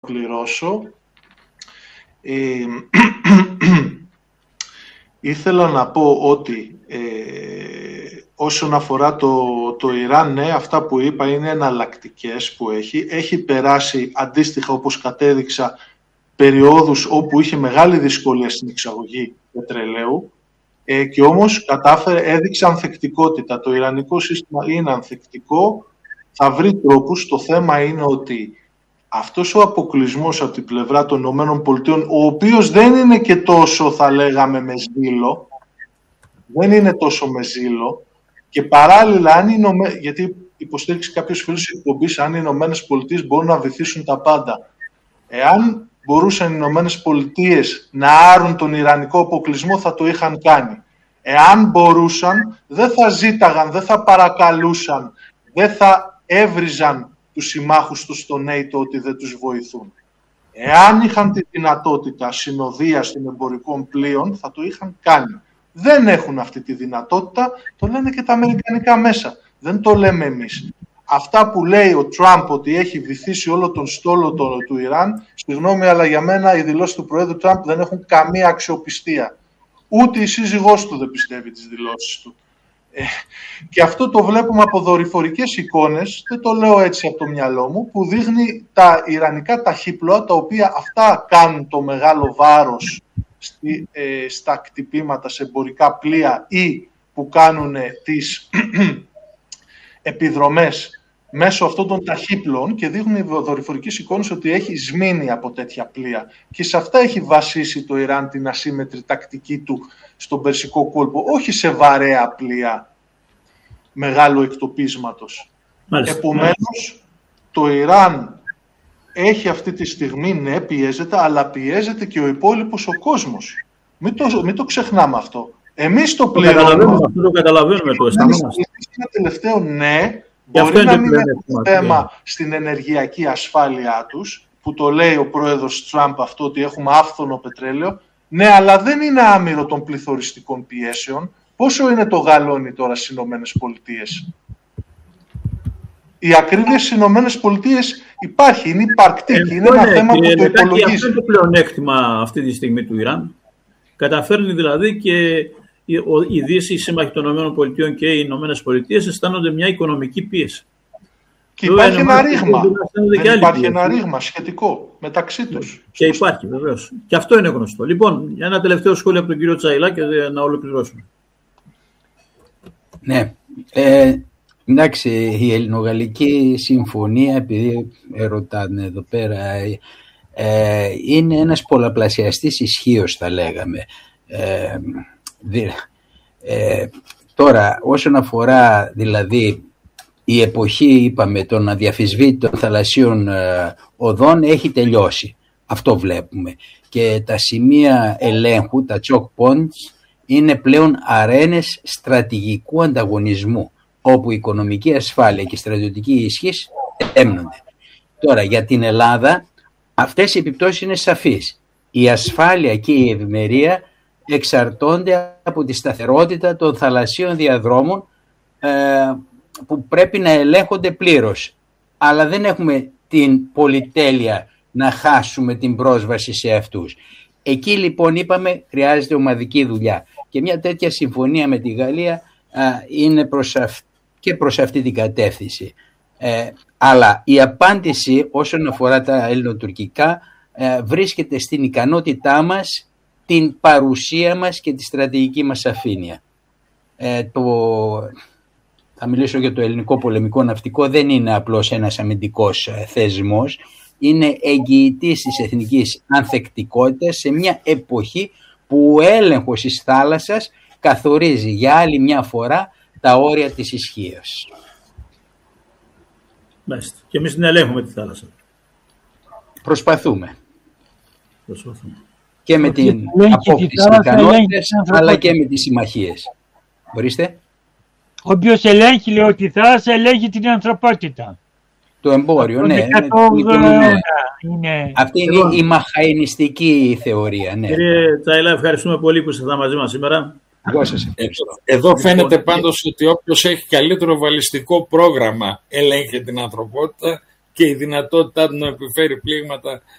ολοκληρώσω. Ήθελα να πω ότι όσον αφορά το Ιράν, ναι, αυτά που είπα είναι εναλλακτικές που έχει περάσει αντίστοιχα, όπως κατέδειξα, περιόδους όπου είχε μεγάλη δυσκολία στην εξαγωγή πετρελαίου και όμως έδειξε ανθεκτικότητα. Το ιρανικό σύστημα είναι ανθεκτικό, θα βρει τρόπους. Το θέμα είναι ότι αυτός ο αποκλεισμός από την πλευρά των ΗΠΑ, ο οποίος δεν είναι και τόσο, θα λέγαμε, με ζήλο, δεν είναι τόσο με ζήλο, και παράλληλα, γιατί υποστήριξε κάποιος φίλος της εκπομπής, αν οι Ηνωμένες Πολιτείες μπορούν να βυθίσουν τα πάντα. Εάν μπορούσαν οι Ηνωμένες Πολιτείες να άρουν τον ιρανικό αποκλεισμό, θα το είχαν κάνει. Εάν μπορούσαν, δεν θα ζήταγαν, δεν θα παρακαλούσαν, δεν θα έβριζαν τους συμμάχους τους στο NATO ότι δεν τους βοηθούν. Εάν είχαν τη δυνατότητα συνοδείας των εμπορικών πλοίων, θα το είχαν κάνει. Δεν έχουν αυτή τη δυνατότητα, το λένε και τα αμερικανικά μέσα. Δεν το λέμε εμείς. Αυτά που λέει ο Τραμπ ότι έχει βυθίσει όλο τον στόλο του Ιράν, συγγνώμη, αλλά για μένα οι δηλώσεις του Προέδρου Τραμπ δεν έχουν καμία αξιοπιστία. Ούτε η σύζυγός του δεν πιστεύει τις δηλώσεις του. Και αυτό το βλέπουμε από δορυφορικές εικόνες, δεν το λέω έτσι από το μυαλό μου, που δείχνει τα ιρανικά ταχύπλοα, τα οποία αυτά κάνουν το μεγάλο βάρος στα κτυπήματα σε εμπορικά πλοία ή που κάνουν τις επιδρομές μέσω αυτών των ταχύπλων, και δείχνουν οι δορυφορικές εικόνες ότι έχει σμήνει από τέτοια πλοία. Και σε αυτά έχει βασίσει το Ιράν την ασύμμετρη τακτική του στον Περσικό κόλπο, όχι σε βαρέα πλοία μεγάλου εκτοπίσματος. Επομένως, το Ιράν έχει αυτή τη στιγμή, ναι, πιέζεται, αλλά πιέζεται και ο υπόλοιπος ο κόσμος. Μην το ξεχνάμε αυτό. Εμείς το πληρώνουμε. Το καταλαβαίνουμε το αισθανόμαστε. Ένα τελευταίο, ναι, μπορεί να μην είναι θέμα στην ενεργειακή ασφάλειά τους, που το λέει ο πρόεδρος Τραμπ αυτό, ότι έχουμε άφθονο πετρέλαιο. Ναι, αλλά δεν είναι άμυρο των πληθωριστικών πιέσεων. Πόσο είναι το γαλόνι τώρα στις Ηνωμένες Πολιτείες? Η ακρίβεια στις Ηνωμένες Πολιτείες υπάρχει, είναι υπαρκτή και είναι ένα θέμα που το υπολογίζει. Αυτό είναι το πλεονέκτημα αυτή τη στιγμή του Ιράν. Καταφέρνει δηλαδή και η Δύση, οι σύμμαχοι των ΗΠΑ και οι Ηνωμένες Πολιτείες αισθάνονται μια οικονομική πίεση. Και υπάρχει ένα ρήγμα. Υπάρχει ένα ρήγμα σχετικό μεταξύ τους. Και υπάρχει βεβαίως. Και αυτό είναι γνωστό. Λοιπόν, ένα τελευταίο σχόλιο από τον κύριο Τσαϊλά και να ολοκληρώσουμε. Ναι. Εντάξει, η Ελληνογαλλική Συμφωνία, επειδή ρωτάνε εδώ πέρα, είναι ένας πολλαπλασιαστής ισχύος, θα λέγαμε. Τώρα, όσον αφορά δηλαδή η εποχή, είπαμε, των αδιαφυσβήτητων θαλασσίων οδών έχει τελειώσει. Αυτό βλέπουμε. Και τα σημεία ελέγχου, τα choke points, είναι πλέον αρένες στρατηγικού ανταγωνισμού, όπου η οικονομική ασφάλεια και η στρατιωτική ισχύς έμνονται. Τώρα, για την Ελλάδα, αυτές οι επιπτώσεις είναι σαφείς. Η ασφάλεια και η ευημερία εξαρτώνται από τη σταθερότητα των θαλασσίων διαδρόμων που πρέπει να ελέγχονται πλήρως. Αλλά δεν έχουμε την πολυτέλεια να χάσουμε την πρόσβαση σε αυτούς. Εκεί λοιπόν είπαμε χρειάζεται ομαδική δουλειά. Και μια τέτοια συμφωνία με τη Γαλλία είναι προς αυτή την κατεύθυνση. Αλλά η απάντηση όσον αφορά τα ελληνοτουρκικά βρίσκεται στην ικανότητά μας, την παρουσία μας και τη στρατηγική μας αφήνεια. Θα μιλήσω για το ελληνικό πολεμικό ναυτικό, δεν είναι απλώς ένας αμυντικός θεσμός, είναι εγγυητής της εθνικής ανθεκτικότητας σε μια εποχή που ο έλεγχος της θάλασσας καθορίζει για άλλη μια φορά τα όρια της ισχύως. Μάλιστα. Και εμείς την ελέγχουμε τη θάλασσα. Προσπαθούμε. Και με την απόκτηση ικανότητες, αλλά και με τις συμμαχίες. Ορίστε. Όποιος ελέγχει, λέω, τη θάλασσα, ελέγχει την ανθρωπότητα. Το εμπόριο, ναι. Αυτή είναι η μαχαϊνιστική θεωρία. Ναι. Κύριε Τσαϊλά, ευχαριστούμε πολύ που ήσασταν μαζί μας σήμερα. Εγώ σας ευχαριστώ. Εδώ φαίνεται πάντως ότι όποιος έχει καλύτερο βαλιστικό πρόγραμμα ελέγχει την ανθρωπότητα και η δυνατότητά του να επιφέρει πλήγματα